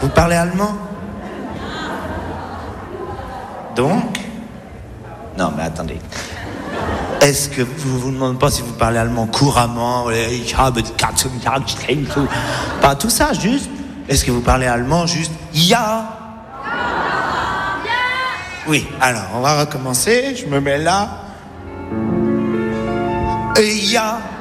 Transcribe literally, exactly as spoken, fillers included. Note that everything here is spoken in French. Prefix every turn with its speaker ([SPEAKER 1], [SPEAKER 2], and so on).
[SPEAKER 1] Vous parlez allemand? Donc? Non, mais attendez. Est-ce que vous vous demandez pas si vous parlez allemand couramment? Pas tout ça, juste. Est-ce que vous parlez allemand juste ya? Oui, alors on va recommencer. Je me mets là. Et ya.